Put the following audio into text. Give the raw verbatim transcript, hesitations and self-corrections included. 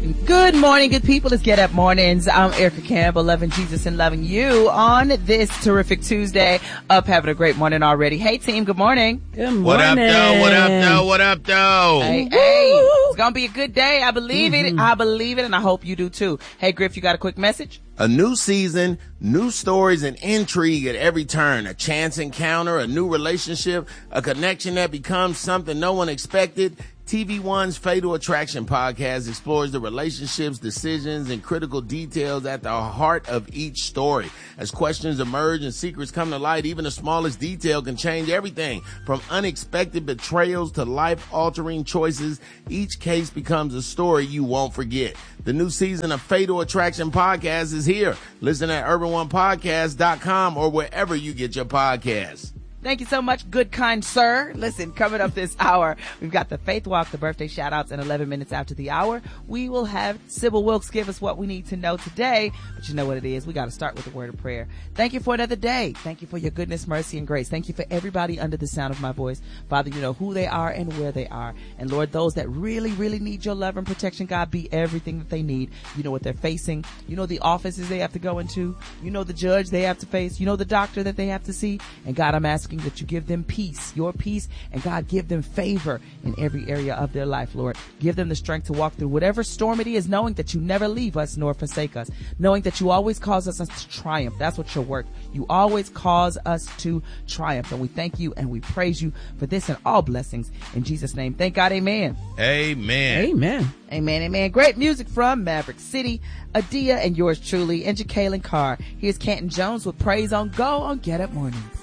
Good morning, good people. It's Get Up Mornings. I'm Erica Campbell, loving Jesus and loving you on this terrific Tuesday. Up, having a great morning already. Hey, team, good morning. Good morning. What up, though? What up, though? What up, though? Hey, hey. It's going to be a good day. I believe mm-hmm. it. I believe it, and I hope you do, too. Hey, Griff, you got a quick message? A new season, new stories and intrigue at every turn. A chance encounter, a new relationship, a connection that becomes something no one expected. T V One's Fatal Attraction podcast explores the relationships, decisions, and critical details at the heart of each story. As questions emerge and secrets come to light, even the smallest detail can change everything. From unexpected betrayals to life-altering choices, each case becomes a story you won't forget. The new season of Fatal Attraction podcast is here. Listen at urban one podcast dot com or wherever you get your podcasts. Thank you so much, good, kind sir. Listen, coming up this hour, we've got the Faith Walk, the birthday shout-outs, and eleven minutes after the hour, we will have Sybil Wilkes give us what we need to know today. But you know what it is. We got to start with the word of prayer. Thank you for another day. Thank you for your goodness, mercy, and grace. Thank you for everybody under the sound of my voice. Father, you know who they are and where they are. And Lord, those that really, really need your love and protection, God, be everything that they need. You know what they're facing. You know the offices they have to go into. You know the judge they have to face. You know the doctor that they have to see. And God, I'm asking that you give them peace, your peace, and God, give them favor in every area of their life, Lord. Give them the strength to walk through whatever storm it is, knowing that you never leave us nor forsake us, knowing that you always cause us to triumph. That's what your work. You always cause us to triumph. And we thank you and we praise you for this and all blessings in Jesus' name. Thank God. Amen. Amen. Amen. Amen, amen. Great music from Maverick City, Adia, and yours truly, and Jacqueline Carr. Here's Canton Jones with Praise on Go on Get Up Mornings.